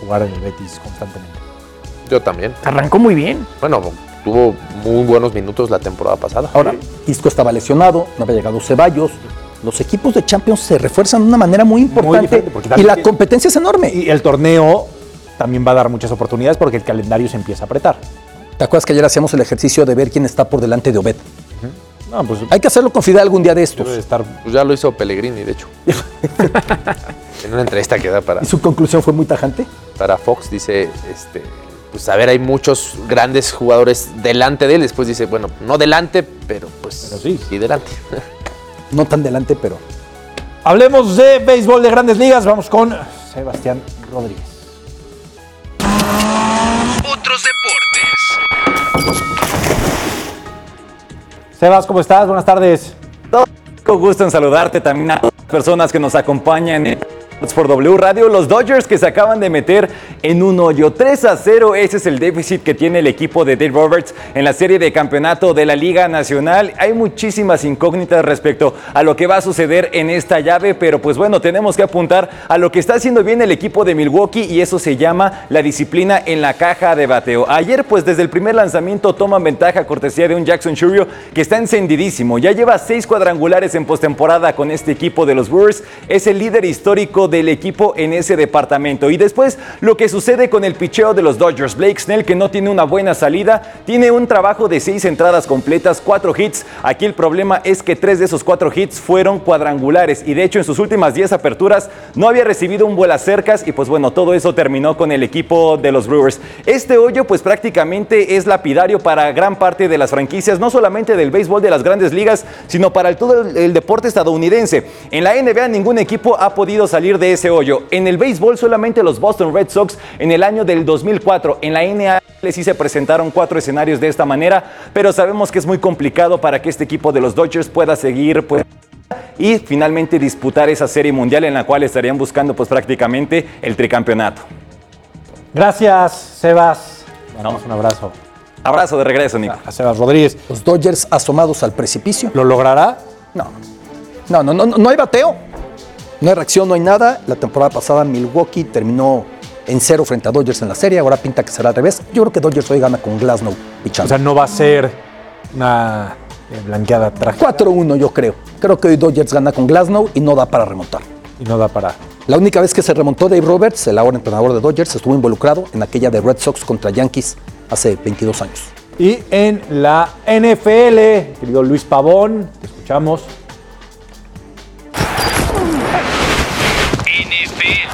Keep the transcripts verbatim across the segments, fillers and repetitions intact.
jugar en el Betis constantemente. Yo también. Arrancó muy bien. Bueno, tuvo muy buenos minutos la temporada pasada. Ahora, Isco estaba lesionado, no había llegado Ceballos. Los equipos de Champions se refuerzan de una manera muy importante muy y la competencia es enorme. Y el torneo también va a dar muchas oportunidades porque el calendario se empieza a apretar. ¿Te acuerdas que ayer hacíamos el ejercicio de ver quién está por delante de Obed? No, pues, Hay que hacerlo con Fidel algún día de estos. debe estar... Pues ya lo hizo Pellegrini, de hecho. En una entrevista que da para, ¿Y su conclusión fue muy tajante? para Fox, dice, este, pues a ver, hay muchos grandes jugadores delante de él. Después dice, bueno, no delante, pero pues Pero sí. sí delante. No tan delante, pero... Hablemos de béisbol de Grandes Ligas. Vamos con Sebastián Rodríguez. Otros deportes. Sebas, ¿cómo estás? Buenas tardes. Con gusto en saludarte también a las personas que nos acompañan en por W Radio. Los Dodgers que se acaban de meter en un hoyo tres a cero, ese es el déficit que tiene el equipo de Dave Roberts en la serie de campeonato de la Liga Nacional. Hay muchísimas incógnitas respecto a lo que va a suceder en esta llave, pero pues bueno, tenemos que apuntar a lo que está haciendo bien el equipo de Milwaukee y eso se llama la disciplina en la caja de bateo. Ayer pues desde el primer lanzamiento toman ventaja cortesía de un Jackson Chourio que está encendidísimo, ya lleva seis cuadrangulares en postemporada con este equipo de los Brewers, es el líder histórico del equipo en ese departamento. Y después lo que sucede con el picheo de los Dodgers, Blake Snell, que no tiene una buena salida, tiene un trabajo de seis entradas completas, cuatro hits. Aquí el problema es que tres de esos cuatro hits fueron cuadrangulares y de hecho en sus últimas diez aperturas no había recibido un vuela cercas y pues bueno, todo eso terminó con el equipo de los Brewers. Este hoyo pues prácticamente es lapidario para gran parte de las franquicias, no solamente del béisbol de las Grandes Ligas, sino para el, todo el, el deporte estadounidense. En la N B A ningún equipo ha podido salir de ese hoyo. En el béisbol solamente los Boston Red Sox en el año del dos mil cuatro. En la N A L sí se presentaron cuatro escenarios de esta manera, pero sabemos que es muy complicado para que este equipo de los Dodgers pueda seguir pues, y finalmente disputar esa serie mundial en la cual estarían buscando pues prácticamente el tricampeonato. Gracias, Sebas. Damos un abrazo. Abrazo de regreso, Nico. A Sebas Rodríguez. Los Dodgers asomados al precipicio. ¿Lo logrará? No. No, no, no, no hay bateo. No hay reacción, no hay nada. La temporada pasada Milwaukee terminó en cero frente a Dodgers en la serie. Ahora pinta que será al revés. Yo creo que Dodgers hoy gana con Glasnow pichando. O sea, no va a ser una eh, blanqueada trágica. cuatro uno yo creo. Creo que hoy Dodgers gana con Glasnow y no da para remontar. Y no da para... La única vez que se remontó Dave Roberts, el ahora entrenador de Dodgers, estuvo involucrado en aquella de Red Sox contra Yankees hace veintidós años. Y en la N F L, querido Luis Pavón, te escuchamos. N F L.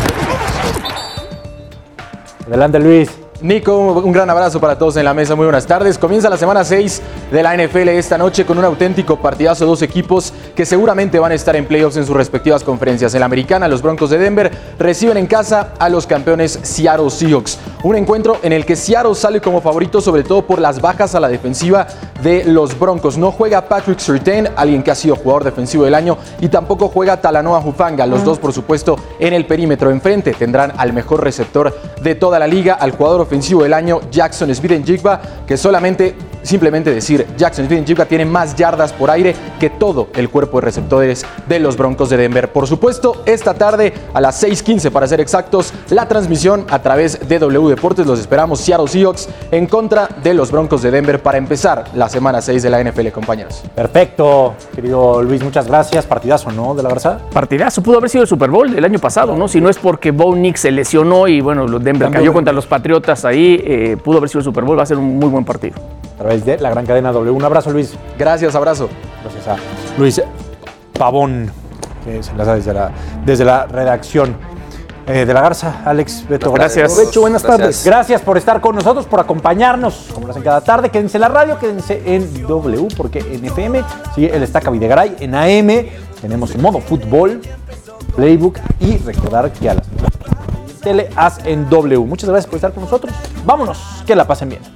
Adelante, Luis. Nico, un gran abrazo para todos en la mesa, muy buenas tardes. Comienza la semana seis de la N F L esta noche con un auténtico partidazo, dos equipos que seguramente van a estar en playoffs en sus respectivas conferencias. En la americana, los Broncos de Denver reciben en casa a los campeones Seattle Seahawks. Un encuentro en el que Seattle sale como favorito, sobre todo por las bajas a la defensiva de los Broncos. No juega Patrick Surtain, alguien que ha sido jugador defensivo del año, y tampoco juega Talanoa Hufanga. Los dos, por supuesto, en el perímetro. Enfrente tendrán al mejor receptor de toda la liga, al jugador ofensivo del año, Jackson Smith-Njigba, que solamente, simplemente decir, Jackson Smith-Njigba tiene más yardas por aire que todo el cuerpo de receptores de los Broncos de Denver. Por supuesto, esta tarde a las seis quince para ser exactos, la transmisión a través de W Deportes. Los esperamos, Seattle Seahawks en contra de los Broncos de Denver para empezar la semana seis de la N F L, compañeros. Perfecto, querido Luis, muchas gracias. Partidazo, ¿no? De la Garza. Partidazo, pudo haber sido el Super Bowl del año pasado, ¿no? Si no es porque Bo Nix se lesionó y bueno, los Denver También. cayó contra los Patriotas ahí, eh, pudo haber sido el Super Bowl, va a ser un muy buen partido. A través de la gran cadena W. Un abrazo, Luis. Gracias, abrazo. Gracias a Luis Pavón, que se enlaza desde la, desde la redacción eh, de La Garza. Alex, Beto, Gracias. Provecho, buenas Gracias. tardes. Gracias por estar con nosotros, por acompañarnos, como lo hacen cada tarde. Quédense en la radio, quédense en W, porque en F M sigue el Estaca Videgaray. En A M tenemos en modo fútbol, playbook y recordar que a las tele haz en W. Muchas gracias por estar con nosotros. Vámonos, que la pasen bien.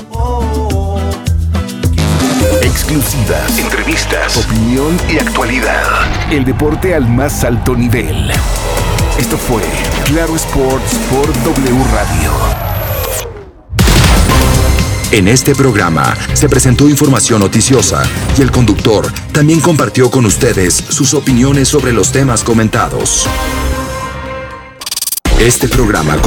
Exclusivas, entrevistas, opinión y actualidad. El deporte al más alto nivel. Esto fue Claro Sports por W Radio. En este programa se presentó información noticiosa y el conductor también compartió con ustedes sus opiniones sobre los temas comentados. Este programa